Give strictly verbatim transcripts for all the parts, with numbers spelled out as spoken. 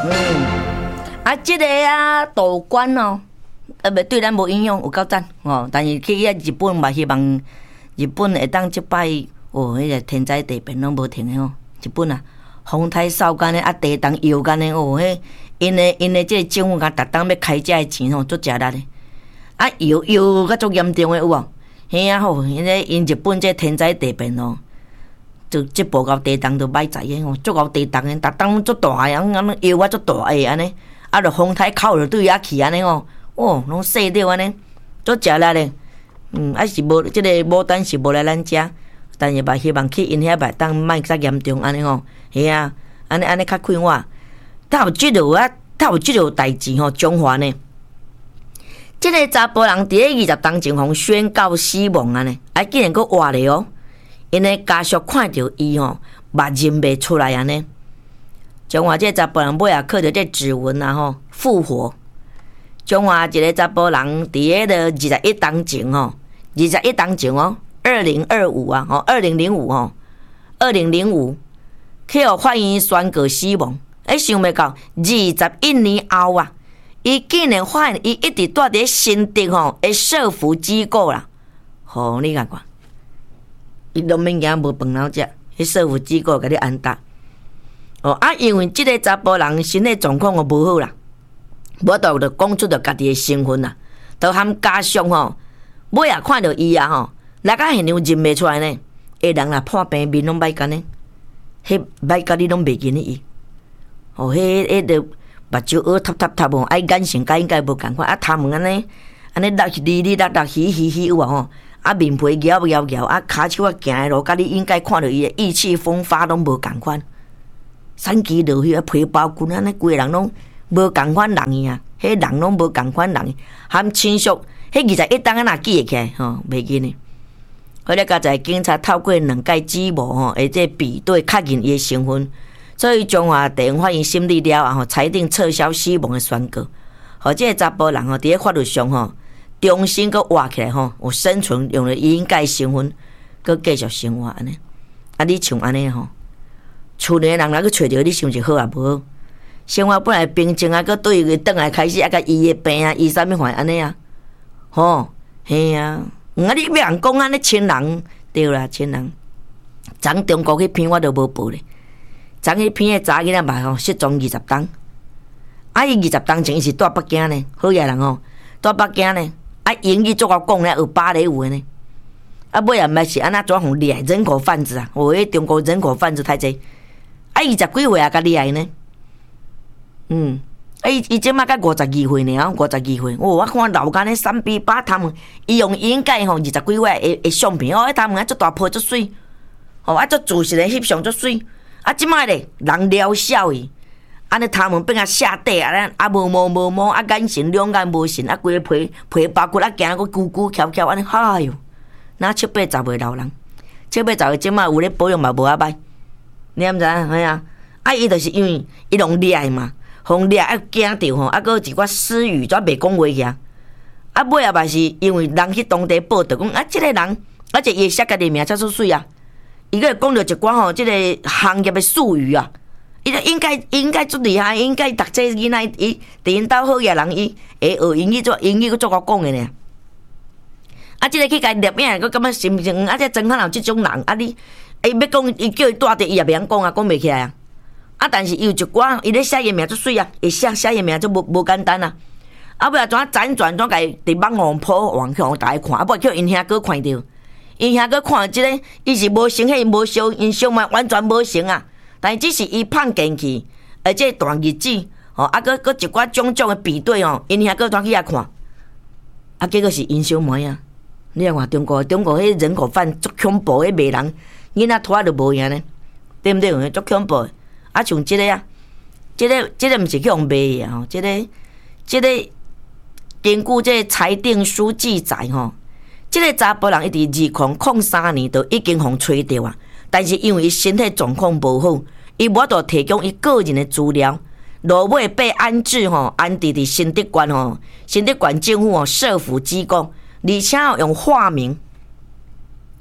嗯，啊，这个啊，道观哦，呃，袂对咱无影响，有够赞哦。但是去遐日本嘛，希望日本会当即摆哦，迄个天灾地变拢无停的哦。日本啊，风台扫干的啊，地动摇干的哦，迄因的因的这个政府甲逐当要开遮的钱吼，足食力的。啊，摇摇甲足严重的有无？嘿啊吼，因咧因日本这天灾地变哦。就即步到地动就歹在个吼，足够地动个，逐当足大个，安尼摇啊足大个安尼，啊，着风台靠着对遐去安尼吼，哦，拢细着安尼，足食力咧。嗯，啊是无即、这个牡丹是无来咱遮，但是嘛希望去因遐袂当莫遮严重安尼吼，嘿啊，安尼安尼较快活。他有即落啊，他有即落代志吼，中华呢，即、这个查甫人伫咧二十当前互宣告死亡安尼，啊竟然佫活咧哦。因诶家属看到伊吼，目认袂出来安尼。中华这查甫人尾也刻着这指纹啊吼，复活。中华一个查甫人伫迄个二十一当前吼，二十一当前哦，二零二五啊，吼，二零零五吼，二零零五，去互法院宣告死亡。哎，想袂到二十一年后啊，伊竟然发现伊一直住伫新竹吼诶社福机构啦。吼，你看看。伊拢免惊无饭通食，迄社福机构甲你安搭。哦啊，因为即个查甫人身体状况哦无好啦，无度着讲出着家己的身份啦，都含家属吼，尾也看到伊啊吼，来到现场认袂出来呢。下人若破病面拢歹干呢，迄歹甲你拢袂记呢伊。哦，迄迄着目睭凹塌塌塌哦，爱眼神甲应该无共款，啊头毛安尼安尼落哩哩落落稀稀稀有啊吼。啊，面皮摇摇摇，啊，骹手啊行诶路，甲你应该看到伊诶意气风发拢无共款。产期落去啊，皮包骨安尼，规个人拢无共款人伊啊，迄人拢无共款人，含亲属，迄二十一当啊若记会起来吼，袂记呢。后来加在警察透过两届指模吼，或者比对确认伊诶身份，所以中华地方法院审理了啊吼，裁定撤销死亡诶宣告。或者查甫人吼，伫咧法律上吼。重新佮活起来吼，有生存用了应该身份，佮继续生活安尼。啊，你像安尼吼，厝内人若佮找着你，想是好也无好。生活本来平静啊，佮对伊转来开始啊，甲医个病啊，医啥物款安尼啊，吼，嘿啊，啊你要人讲安尼亲人对啦，亲人。昨中国迄篇我都无报咧，昨迄篇个查囡仔嘛吼失踪二十当，啊伊二十当前伊是住北京呢，好嘢人吼，住北京呢。啊，英语做我讲咧，有芭蕾舞呢。啊，尾也毋捌是安那怎互厉害人口贩子啊？哦，迄中国人口贩子太济。啊，二十几岁啊，较厉害呢。嗯，啊，伊伊即马才五十二岁呢，五十二岁。哦，我看老干咧三 B 八他们，伊用应该吼二十几岁诶诶相片，哦，迄他们啊足大批足水，哦，啊足自信诶翕相足水。啊，即马咧人疗效伊。安尼他们变啊下底啊，咱啊无毛无毛啊，眼神两眼无神啊，规个皮皮包骨啊，行个咕咕翘翘安尼，哎哟，那七八十岁老人，七八十岁即马有咧保养嘛无啊歹，你毋知影？哎呀，啊伊就是因为伊拢掠嘛，互掠啊惊着吼，啊，搁一寡私语则袂讲话去啊，啊尾啊嘛是因为人去当地报道讲啊，即、这个人，而且伊写家己名才出水啊，伊个讲着一寡吼，即、这个行业的术语啊。伊应该应该足厉害，应该读这囡仔伊伫因兜好嘢人，伊会学英语做英语个做我讲诶呢。啊，即、这个去甲摄影，佮感觉心情啊，这真可能有即种人啊，你伊要讲伊叫伊住伫，伊也袂晓讲啊，讲袂起来啊。啊，但是伊有一寡，伊咧写伊名足水啊，会写写伊名足无无简单啊。啊，尾啊怎辗转怎甲伊伫网红破网去互大家看，啊，尾叫因兄哥看着，因兄哥看即、这个，伊是无成迄无相，因相嘛完全无成啊。但只是伊胖进去，而且段日子，吼，啊，搁搁一寡种种的比对哦，因遐搁转去遐看，啊，结果是因小妹啊！你来看中国，中国迄人口贩足恐怖，迄卖人囡仔拖都无影呢，对毋对？足恐怖！啊，像即、这个啊，即、这个即、这个毋是去互卖的吼，即、这个即、这个根据这裁定书记载吼，即、这个查甫人一直二零零三年就已经互吹掉啊。但是因为伊身体状况无好，伊无法度提供伊个人的资料，落尾被安置吼，安置伫新竹县吼，新竹县政府吼社福机构，而且用化名，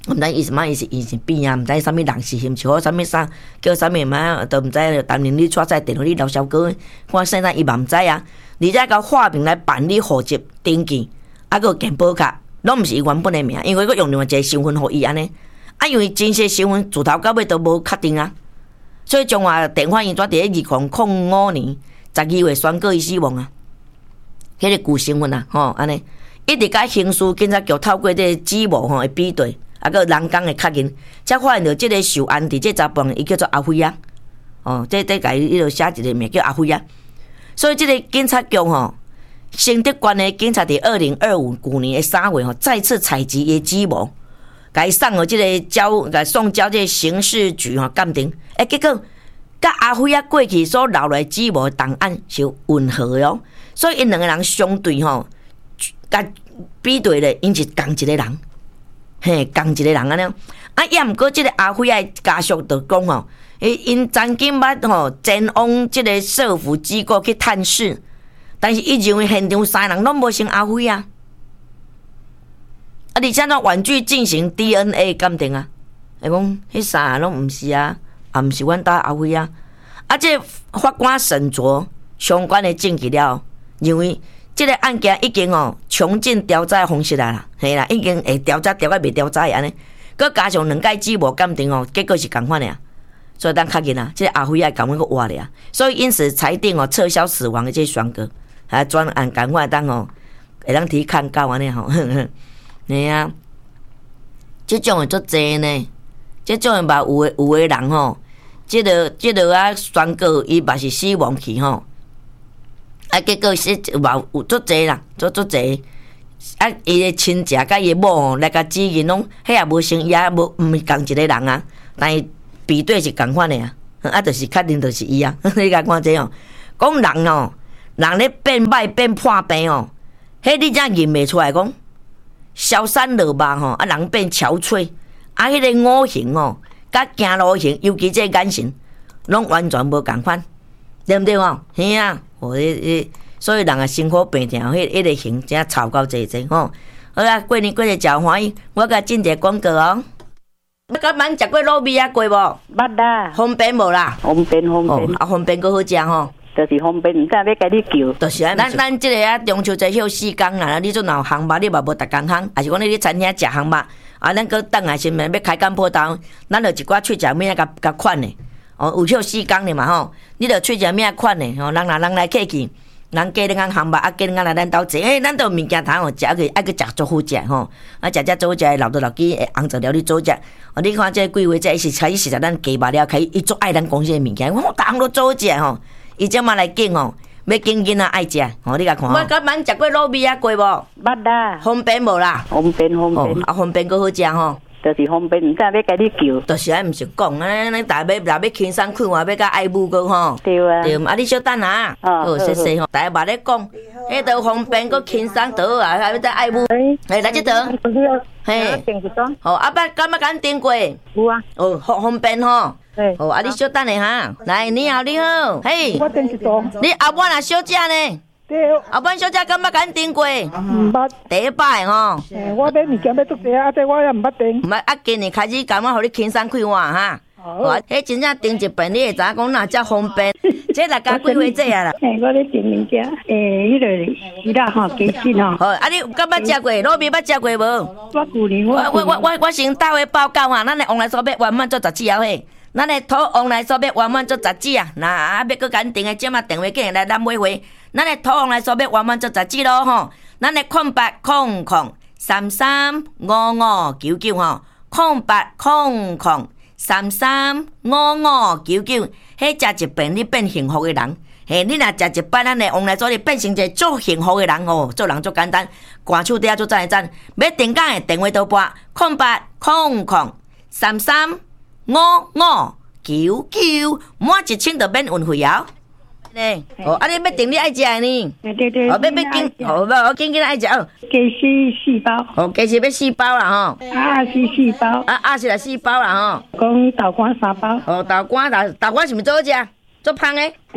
毋知伊是嘛？伊是伊是变啊？毋知啥物人是嫌笑，啥物啥叫啥物嘛？都毋知。当年你出在电话你老小哥，我现在伊嘛毋知啊。而且甲化名来办理户籍登记，啊个健保卡，拢毋是伊原本的名，因为佫用另外一个身份互伊安尼。啊，因为真实身份自头到尾都无确定啊，所以中华电话院怎伫咧二零零五年十二月宣告伊死亡啊？迄、那个旧身份啊，吼安尼，一直甲刑事警察局透过这个指模吼会比对。啊，个人工的确认，才发现到即个受案伫即查甫人，伊叫做阿辉啊。哦，这这家伊就写一个名叫阿辉啊。所以即个警察局吼，新德县的警察伫二零二五旧年的三月吼，再次采集伊指模，甲伊送互即个交，甲送交即个刑事局吼鉴定。诶，结果甲阿辉啊过去所留来指模的档案是吻合的哦。所以因两个人相对吼，甲比对咧，因是同一个人。嘿，共一个人安尼，啊，也毋过即个阿辉啊家属就讲吼，因因曾经捌吼前往即个社福机构去探视，但是伊认为现场三人拢无像阿辉啊，啊，而且咱婉拒进行 D N A 鉴定啊，伊讲迄三个拢毋是啊，也毋是阮家阿辉啊，啊，即个法官审酌相关的证据了，认为。这个案件已经哦穷尽调查方式啦，嘿啦，已经会调查调到未调查安尼，佮加上两届指模鉴定哦，结果是共款的啊，所以咱确认啊，这个阿辉啊共阮个活咧啊，所以因此裁定哦撤销死亡的这宣告，还专案共款当哦会当提看告安尼吼，嘿啊，这种的足济呢，这种的嘛有诶有诶人吼，这个这个啊宣告伊嘛是死亡去吼。啊，结果是嘛有足济啦，足足济。啊，伊的亲戚甲伊某吼来甲指认拢，迄也无成，伊也无毋是共一个人啊。但是比对是共款的啊，啊，就是确定就是伊啊。你甲看这哦，讲人哦，人咧变歹变破病哦，迄你才认袂出来讲，消散落肉吼，啊，人变憔悴，啊，迄个五行哦，甲行路型，尤其这眼神，拢完全无共款，对毋对哦？嘿啊。哦，迄迄，所以人啊辛苦病痛，迄迄个型真吵到济济吼。好啊，过年过节真欢喜，我甲进一个广告哦。你甲蛮食过卤味啊过无？ 捌啦。 方便无啦？ 方便方便。 哦，啊方便佫好食吼。 就是方便，毋知要甲你叫。 就是啊，咱咱即个啊中秋节休四天啦，你做若烘肉，你嘛无逐工烘，还是讲你去餐厅食烘肉，啊，咱佫等下先要开干破刀，咱就一寡喙食物啊甲甲款的。哦，有休四天哩嘛吼，你着喙食物款的吼，人若人来客去，人家咧讲烘肉啊，家咧讲来咱兜坐，诶，咱都有物件通哦，食个爱个食足好食吼，啊，食食做食留到留记会红着了你做食，哦，你看这几位这是开始实在咱加肉了，开伊足爱咱公司的物件，我逐项都做食吼，伊即马来拣吼，要拣囡仔爱食，吼，你甲看。我甲蛮食过卤味啊过无？ 捌啦。 方便无啦？ 方便方便。 哦，啊方便佫好食吼。 就是方便，毋知要甲你叫。 就是安，毋是讲啊，咱大要若要轻松看话，要甲爱母个吼。 对啊。 对，啊，你小等啊。哦，谢谢吼。大家捌咧讲，迄都方便佫轻松倒啊，还要再爱母。哎，来这倒。嘿。好，啊，捌敢捌敢订过？ 有啊。 哦，方方便吼。 对。 哦，啊，你小等下哈。来，你好，你好。嘿。 我订一桌。 你后晚若小姐呢？后半小姐敢捌甲恁订过？ 毋捌。 第一摆吼。 诶，我买物件要足济啊，这我也毋捌订。 毋捌啊，今年开始感觉互你轻松开换哈。哦。迄真正订一遍，你会知影讲哪遮方便。这来加几岁这啊啦？ 诶，我咧订物件，诶，迄个伊拉吼鸡翅吼。 好，啊你敢捌食过？卤味捌食过无？ 我旧年我我我我我先倒个报告哈，咱的往来所要圆满做十四后嘿。咱的土往来所要圆满做十四啊，那啊要搁甲恁订的，即马电话叫人来咱买回。咱的土往来所要圆满做十四咯吼，咱的空八空空三三五五九九吼，空八空空三三五五九九，迄食一遍你变幸福的人，嘿，你若食一摆咱的往来所，你变成一个足幸福的人哦，做人足简单，歌手底下足赞赞，要订购的电话倒拨空八空空三三五五九九，满一千就免运费哦。呢，哦，啊，你要订你爱食的呢？ 对对。 哦，要要紧，好，我紧紧爱食哦。 鸡翅四包。 哦，鸡翅要四包啦吼。 啊是四包。 啊啊是来四包啦吼。 讲豆干三包。 哦，豆干豆豆干是毋是做好食？做芳的？ 嘿。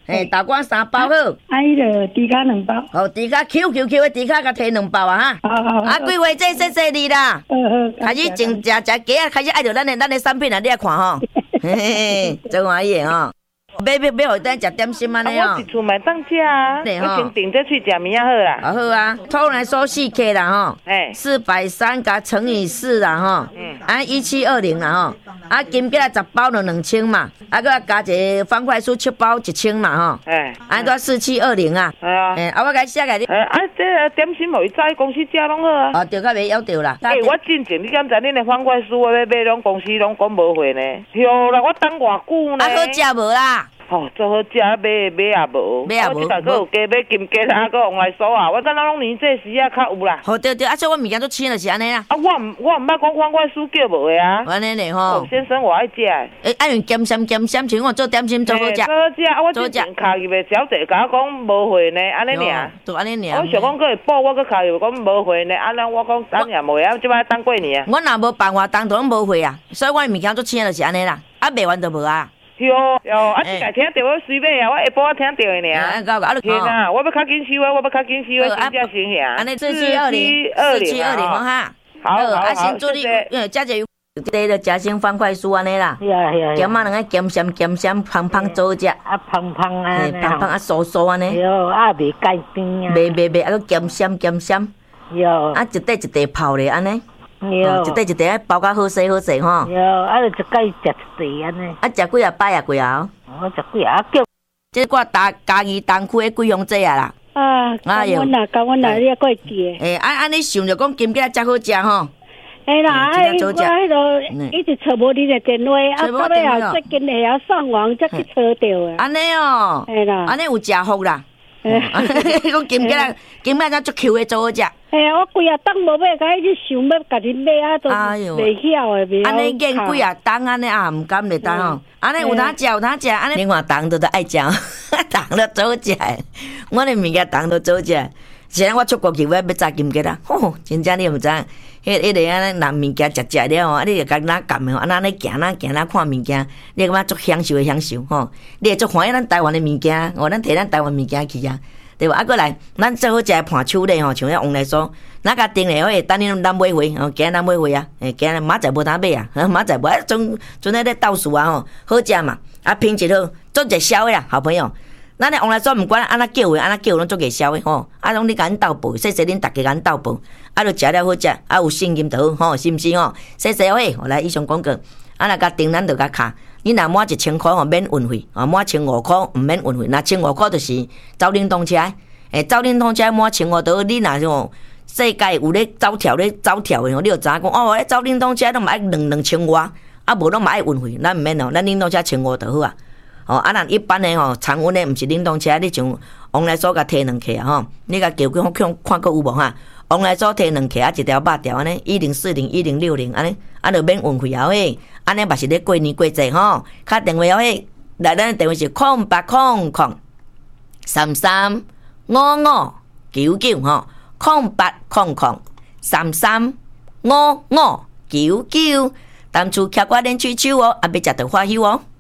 嘿，豆干三包好。 啊，迄个猪脚两包。 哦，猪脚 Q Q Q 的猪脚，甲摕两包啊哈。 好好。 啊，几位这谢谢你啦。 好好。 开始种食食鸡啊，开始爱着咱的咱的产品啊，你来看吼。嘿嘿，真欢喜吼。买买买，互咱食点心安尼哦。我一厝买当食啊，我先订这喙食物仔好啦。 啊好啊，通来说四 K 啦吼， 哎， 四百三甲乘以四啦吼，嗯，啊一七二零啦吼，啊金桔十包就两千嘛，啊搁加一个方块酥七包一千嘛吼，哎，啊多四七二零啊， 哎啊， 哎，啊我甲写个你， 哎啊这点心互伊早去公司食拢好啊。 哦，对，较袂要着啦。 哎，我进前你敢知恁的方块酥我要买拢公司拢讲无货呢？哟啦，我等偌久呢？ 啊好食无啦？ 哦，做好食，买买也无， 买也无， 我即个搁有加买金桔啊，搁往来酥啊，我敢若拢年这时啊较有啦。 好对对，啊所以我物件都清就是安尼啦。 啊，我唔我唔捌讲方块酥叫无的啊。 安尼嘞吼。 先生，我爱食。 诶，爱用咸咸咸咸，像我做点心做好食。 做好食，啊我之前卡入的小姐甲我讲无货呢，安尼尔。 就安尼尔。 我想讲搁会补，我搁卡入讲无货呢，安尼我讲等下无啊，即摆等过年啊。 我若无办活动，都拢无货啊，所以我物件做清就是安尼啦，啊卖完就无啊。 哟哟，啊！即个听到我随买啊，我下晡仔听到的尔。 啊，搞搞， 天啊！我要较紧收啊，我要较紧收啊，真正成兄。 安尼四七二零，四七二零哈。 好，好， 啊，先祝你，呃，加一这个夹心方块酥安尼啦。 是啊是啊。 咸啊，两个咸咸咸咸，胖胖做食。 啊胖胖啊。 胖胖啊，酥酥安尼。 哟，啊袂改变啊。 袂袂袂，啊个咸咸咸咸。 哟。 啊，一块一块泡咧安尼。 哟， 一块一块包甲好势好势吼。 哟，啊，就一摆食一块安尼。 啊，食几啊摆啊几啊？ 我食几啊叫。 即我大嘉义东区的贵阳节啊啦。 啊，感恩啦，感恩啦，你也过会记诶。 诶，安安尼想着讲金桔真好食吼。 哎啦，哎，我迄落一直找无你的电话，啊，到尾啊，最近会晓上网才去找到啊。 安尼哦。 哎啦。 安尼有食福啦。讲金桔啦，金桔才足 Q 的做好食。 哎呀，我规啊当无买，甲一直想要家己买啊，都袂晓诶，袂晓。 安尼研几啊当安尼啊，毋甘袂当吼。安尼有当食有当食，安尼另外当都都爱食，当都做好食诶。我的物件当都做好食。现在我出国去，我要炸金桔啦。吼，真正你毋知，迄迄个安尼拿物件食食了吼，你就甲哪撳吼，啊哪尼行哪行哪看物件，你感觉足享受诶享受吼。你会足欢喜咱台湾诶物件，哦，咱摕咱台湾物件去啊。对吧？啊，过来，咱做好食诶盘手咧吼，像迄王来说，咱甲订咧，喂，等恁咱买回，哦，今日咱买回啊，诶，今日明仔无通买啊，明仔无，啊，种阵迄咧倒数啊吼，好食嘛，啊，品质好，做热销诶啦，好朋友。咱咧王来说，毋管安怎叫诶，安怎叫拢做热销诶吼，啊，拢你甲阮斗报，谢谢恁逐家甲阮斗报，啊，著食了好食，啊，有信任就好，吼，是毋是吼？谢谢喂，我来以上广告，啊，若甲订咱著甲卡。你若满一千块吼免运费，啊满千五块毋免运费，若千五块就是走冷冻车，诶走冷冻车满千五倒，你若种世界有咧走跳咧走跳诶吼，你就知影讲哦，咧走冷冻车拢嘛爱两两千外，啊无拢嘛爱运费，咱毋免哦，咱冷冻车千五就好啊。哦，啊咱一般诶吼，常温诶毋是冷冻车，你像往来所甲摕两克啊吼，你甲叫叫看看个有无哈？往来所摕两克啊，一条肉条安尼，一零四零一零六零安尼，啊就免运费啊嘿。安尼嘛是咧过年过节吼，敲电话哦嘿，来咱电话是空八空空三三五五九九吼，空八空空三三五五九九，当初客我恁吹手哦，啊要食着欢喜哦。